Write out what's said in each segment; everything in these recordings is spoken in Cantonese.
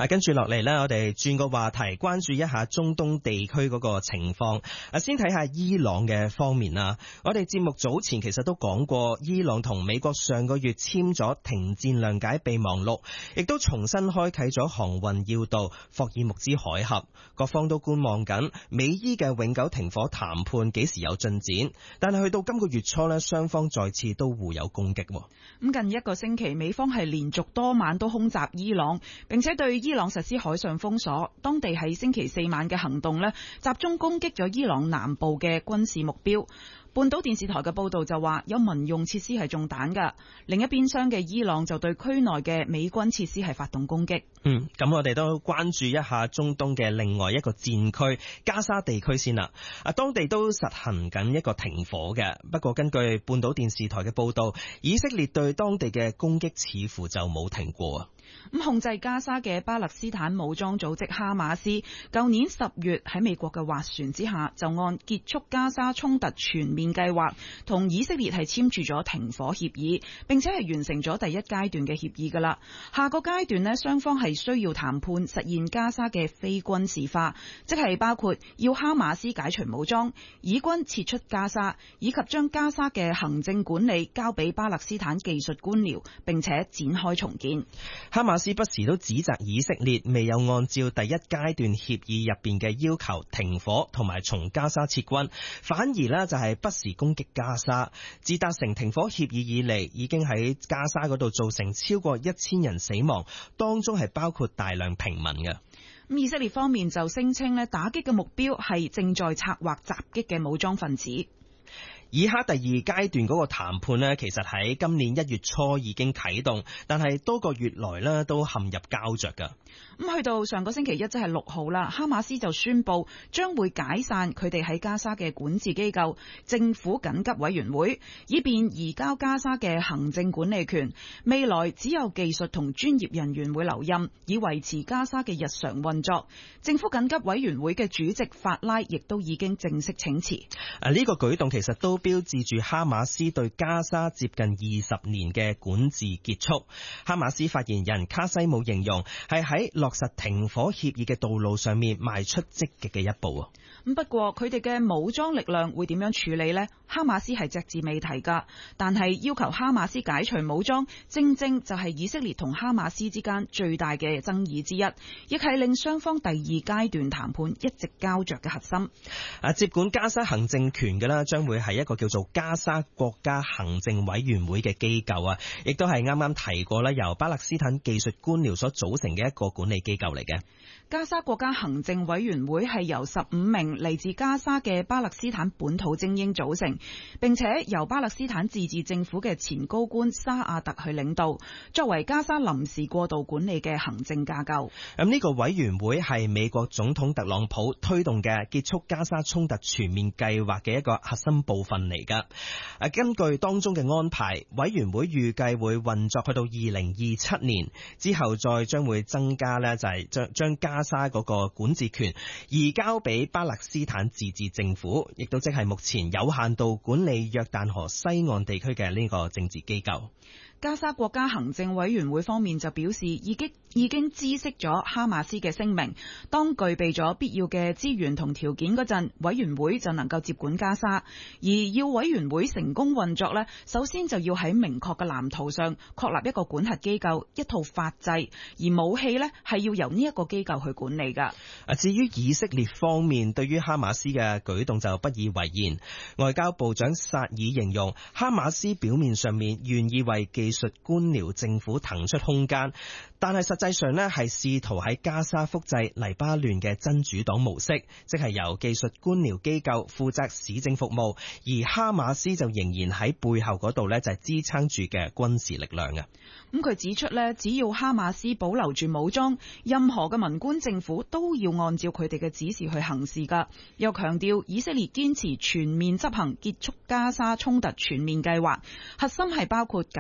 跟住落嚟呢，我哋轉個話題，關注一下中東地區嗰個情況。先睇下伊朗嘅方面啦。我哋節目早前其實都講過，伊朗同美國上個月簽咗停戰諒解備忘錄，亦都重新開啟咗航運要道霍爾木茲海峽。各方都觀望緊美伊嘅永久停火談判幾時有進展。但係去到今個月初呢，雙方再次都互有攻擊。 咁近一個星期，美方係連續多晚都空襲伊朗，並且對伊朗實施海上封鎖。當地喺星期四晚嘅行動呢，集中攻擊咗伊朗南部嘅軍事目標。半島電視台嘅報道就話有民用設施係中彈㗎。另一邊廂嘅伊朗就對區內嘅美軍設施係發動攻擊。 咁我哋都關注一下中東嘅另外一個戰區加沙地區先啦。當地都實行緊一個停火嘅，不過根據半島電視台嘅報道，以色列對當地嘅攻擊似乎就冇停過啊。 咁控制加沙嘅巴勒斯坦武裝組織哈馬斯，舊年10月喺美國嘅斡旋之下，就按結束加沙衝突全面計劃，同以色列係簽署咗停火協議，並且係完成咗第一階段嘅協議噶啦。下個階段呢，雙方係需要談判實現加沙嘅非軍事化，即係包括要哈馬斯解除武裝、以軍撤出加沙，以及將加沙嘅行政管理交俾巴勒斯坦技術官僚，並且展開重建。 哈馬斯不時都指責以色列未有按照第一階段協議入邊嘅要求停火同埋從加沙撤軍，反而呢就係不時攻擊加沙。自達成停火協議以嚟，已經喺加沙嗰度造成超過1000人死亡，當中係包括大量平民嘅。 咁以色列方面就聲稱呢，打擊嘅目標係正在策劃襲擊嘅武裝分子。 以哈第二階段嗰個談判呢，其實喺今年1月初已經啟動，但係多個月來呢都陷入膠着㗎。 咁去到上個星期一，即係6號啦，哈馬斯就宣布將會解散佢哋喺加沙嘅管治機構政府緊急委員會，以便移交加沙嘅行政管理權。未來只有技術同專業人員會留任，以維持加沙嘅日常運作。政府緊急委員會嘅主席法拉亦都已經正式請辭。 呢個舉動其實都標誌住哈馬斯對加沙接近20年嘅管治結束。哈馬斯發言人卡西姆形容係喺落實停火協議嘅道路上面邁出積極嘅一步。 不過佢哋嘅武裝力量會點樣處理呢？哈馬斯係隻字未提噶，但係要求哈馬斯解除武裝，正正就係以色列同哈馬斯之間最大嘅爭議之一，亦係令雙方第二階段談判一直膠着嘅核心。 接管加沙行政權嘅啦，將會係一個叫做加沙國家行政委員會嘅機構啊，亦都係啱啱提過啦，由巴勒斯坦技術官僚所組成嘅一個管理機構嚟嘅。 加沙國家行政委員會係由15名嚟自加沙嘅巴勒斯坦本土精英組成，並且由巴勒斯坦自治政府嘅前高官沙亞特去領導，作為加沙臨時過渡管理嘅行政架構。 呢個委員會係美國總統特朗普推動嘅結束加沙衝突全面計劃嘅一個核心部分嚟㗎。根據當中嘅安排，委員會預計會運作去到2027年之後，再將會增加呢，就係將加沙嗰個管治權移交俾巴勒斯坦自治政府，亦都即係目前有限度管理約旦河西岸地區嘅呢個政治機構。 加沙國家行政委員會方面就表示，已經知悉咗哈馬斯嘅聲明，當具備咗必要嘅資源同條件嗰陣，委員會就能夠接管加沙。而要委員會成功運作呢，首先就要喺明確嘅藍圖上確立一個管轄機構、一套法制，而武器呢係要由呢一個機構去管理㗎。 至於以色列方面，對於哈馬斯嘅舉動就不以為然。外交部長薩爾形容，哈馬斯表面上面願意為技術官僚政府騰出空間，但係實際上呢係試圖喺加沙複製黎巴嫩嘅真主黨模式，即係由技術官僚機構負責市政服務，而哈馬斯就仍然喺背後嗰度呢就係支撐住嘅軍事力量嘅。 咁佢指出呢，只要哈馬斯保留住武裝，任何嘅文官政府都要按照佢哋嘅指示去行事噶。又強調以色列堅持全面執行結束加沙衝突全面計劃，核心係包括解除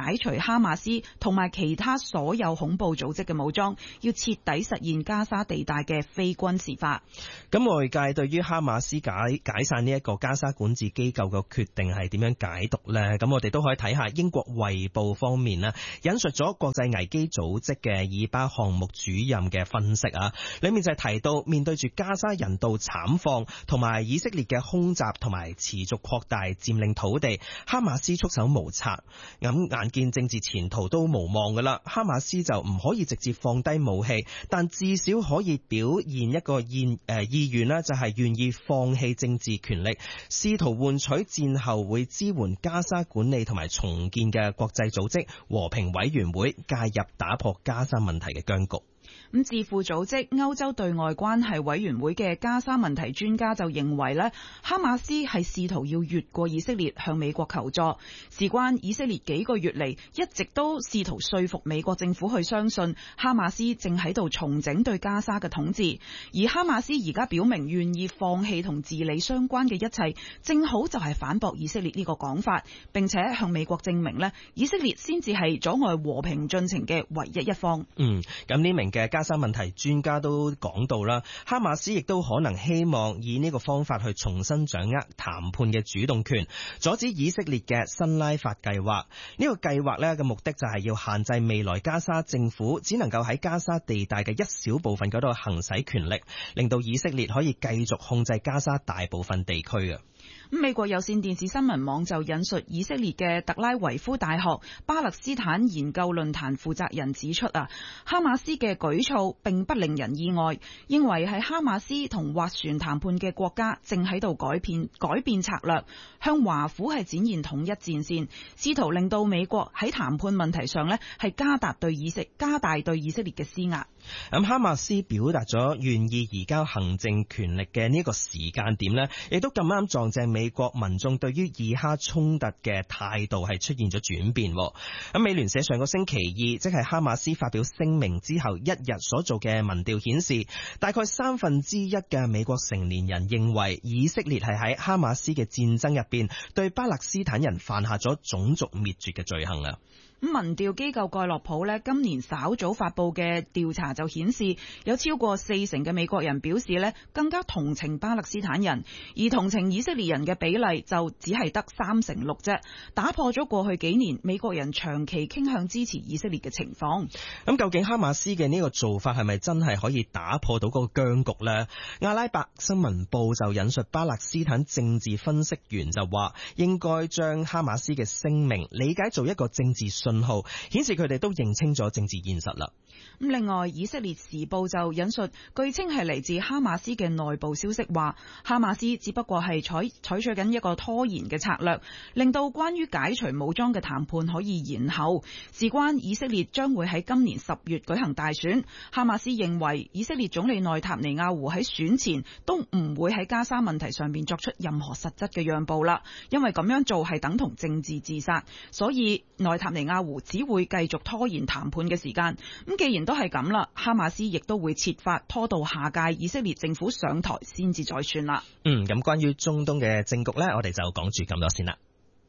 哈馬斯同埋其他所有恐怖組織嘅武裝，要徹底實現加沙地帶嘅非軍事化。 咁外界對於哈馬斯解散呢一個加沙管治機構嘅決定係點樣解讀呢？咁我哋都可以睇下英國衛報方面啦，引述咗國際危機組織嘅以巴項目主任嘅分析啊，裏面就係提到面對住加沙人道慘況同埋以色列嘅空襲同埋持續擴大佔領土地，哈馬斯束手無策，咁眼見政治前途都無望噶啦。哈馬斯就唔可以直接放低武器，但至少可以表現一個意願啦，就係願意放棄政治權力，試圖換取戰後會支援加沙管理同埋重建嘅國際組織和平委員會介入打破加沙問題嘅僵局。 咁智庫組織歐洲對外關係委員會嘅加沙問題專家就認為呢，哈馬斯係試圖要越過以色列向美國求助。事關以色列幾個月嚟一直都試圖說服美國政府去相信哈馬斯正喺度重整對加沙嘅統治，而哈馬斯而家表明願意放棄同治理相關嘅一切，正好就係反駁以色列呢個講法，並且向美國證明呢，以色列先至係阻礙和平進程嘅唯一一方。 咁呢名嘅加沙問題專家都講到啦，哈馬斯亦都可能希望以呢個方法去重新掌握談判嘅主動權，阻止以色列嘅新拉法計劃。呢個計劃呢嘅目的就係要限制未來加沙政府只能夠喺加沙地帶嘅一小部分嗰度行使權力，令到以色列可以繼續控制加沙大部分地區嘅。 美國有線電視新聞網就引述以色列嘅特拉維夫大學巴勒斯坦研究論壇負責人指出哈馬斯嘅舉措並不令人意外，認為係哈馬斯同斡旋談判嘅國家正喺度改變策略，向華府係展現統一戰線，試圖令到美國喺談判問題上係加大對以色列嘅施壓。 咁哈馬斯表達咗願意移交行政權力嘅呢個時間點呢，亦都咁啱撞正美國民眾對於以哈衝突嘅態度係出現咗轉變。咁美聯社上個星期二，即係哈馬斯發表聲明之後一日所做嘅民調顯示，大概1/3嘅美國成年人認為以色列係喺哈馬斯嘅戰爭入邊對巴勒斯坦人犯下咗種族滅絕嘅罪行啊。 民調機構蓋洛普今年稍早發布嘅調查就顯示，有超過40%嘅美國人表示更加同情巴勒斯坦人，而同情以色列人嘅比例就只係得3%啫，打破咗過去幾年美國人長期傾向支持以色列嘅情況。 咁究竟哈馬斯嘅呢個做法係咪真係可以打破到嗰個僵局呢？阿拉伯新聞報就引述巴勒斯坦政治分析員就話，應該將哈馬斯嘅聲明理解做一個政治信號，顯示佢哋都認清咗政治現實啦。 另外，以色列時報就引述據稱係嚟自哈馬斯嘅內部消息話，哈馬斯只不過係採取緊一個拖延嘅策略，令到關於解除武裝嘅談判可以延後。事關以色列將會喺今年10月舉行大選，哈馬斯認為以色列總理內塔尼亞胡喺選前都唔會喺加沙問題上面作出任何實質嘅讓步啦，因為咁樣做係等同政治自殺，所以內塔尼亞胡只會繼續拖延談判嘅時間。咁既然都係咁啦，哈馬斯亦都會設法拖到下屆以色列政府上台先至再算啦。 咁關於中東嘅政局呢，我哋就講住咁多先啦。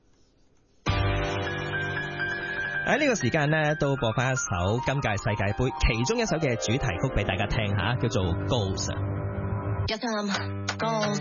喺呢個時間呢，都播翻一首今屆世界盃其中一首嘅主題曲俾大家聽下，叫做《Goals》。